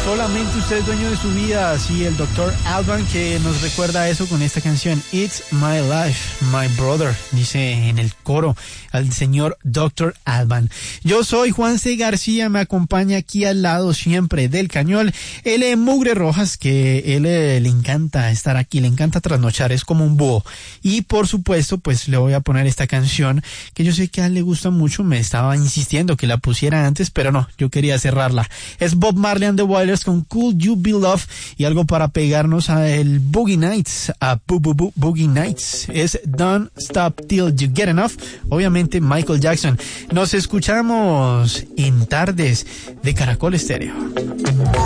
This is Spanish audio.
Solamente usted es dueño de su vida, así el Dr. Alban, que nos recuerda eso con esta canción, It's My Life, My Brother, dice en el coro al señor Dr. Alban. Yo soy Juan C. García, me acompaña aquí al lado siempre del cañón el Mugre Rojas, que él le encanta estar aquí, le encanta trasnochar, es como un búho. Y por supuesto, pues le voy a poner esta canción que yo sé que a él le gusta mucho, me estaba insistiendo que la pusiera antes, pero no, yo quería cerrarla. Es Bob Marley and the Wailers con Could You Be Love y algo para pegarnos a el Boogie Nights, a Boogie Nights. Es Don't Stop Till You Get Enough, obviamente Michael Jackson. Nos escuchamos en Tardes de Caracol Estéreo.